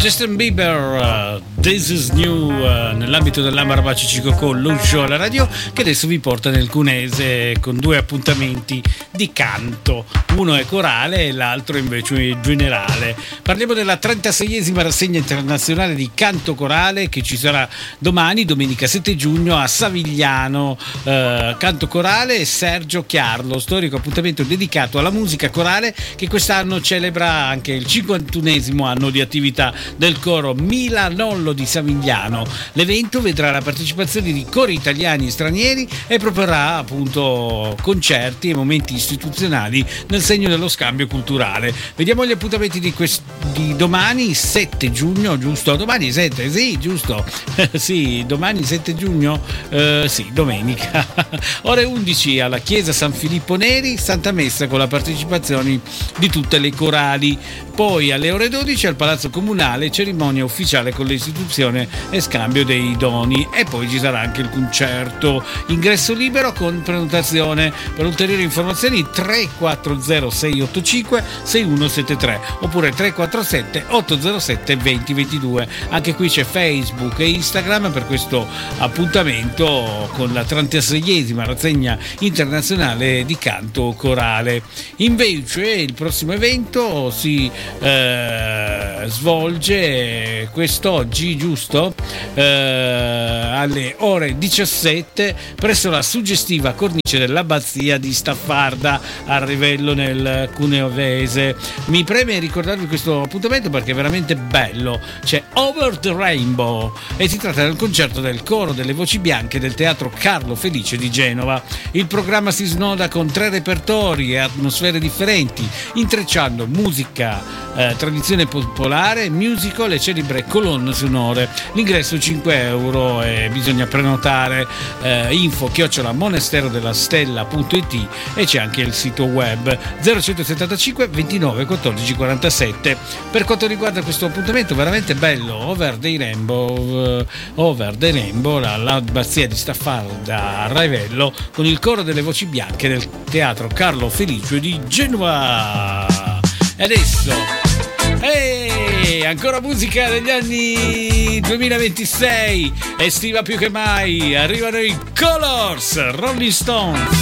Justin Bieber, This is New, nell'ambito dell'Ambarbaci Cicocò, lo show alla radio, che adesso vi porta nel Cunese con due appuntamenti di canto. Uno è corale e l'altro invece è generale. Parliamo della 36esima rassegna internazionale di canto corale che ci sarà domani, domenica 7 giugno, a Savigliano. Canto corale Sergio Chiarlo, storico appuntamento dedicato alla musica corale che quest'anno celebra anche il 51esimo anno di attività del coro Milanollo di Savigliano. L'evento vedrà la partecipazione di cori italiani e stranieri e proporrà appunto concerti e momenti istituzionali nel segno dello scambio culturale. Vediamo gli appuntamenti di domani 7 giugno, giusto? Domani 7, sì, giusto? Sì, domani 7 giugno, sì, domenica. Ore 11 alla Chiesa San Filippo Neri, Santa Messa con la partecipazione di tutte le corali. Poi alle ore 12 al Palazzo Comunale, cerimonia ufficiale con l'istituzione e scambio dei doni, e poi ci sarà anche il concerto. Ingresso libero con prenotazione. Per ulteriori informazioni 340 685 6173 oppure 347 807 2022. Anche qui c'è Facebook e Instagram per questo appuntamento con la 36esima rassegna internazionale di canto corale. Invece il prossimo evento si svolge quest'oggi, giusto? Alle ore 17 presso la suggestiva cornice dell'abbazia di Staffarda a Ravello nel Cuneovese. Mi preme ricordarvi questo appuntamento perché è veramente bello. C'è Over the Rainbow e si tratta del concerto del coro delle voci bianche del teatro Carlo Felice di Genova. Il programma si snoda con 3 repertori e atmosfere differenti, intrecciando musica, tradizione popolare, musical e celebre colonne sonore. L'ingresso €5 e bisogna prenotare. info@monasterodelastella.it e c'è anche il sito web 0175 29 14 47. Per quanto riguarda questo appuntamento veramente bello, Over the Rainbow, l'abbazia di Staffarda a Ravello con il coro delle voci bianche del teatro Carlo Felice di Genova. E adesso ancora musica degli anni 2026, estiva più che mai, arrivano i Colors, Rolling Stones.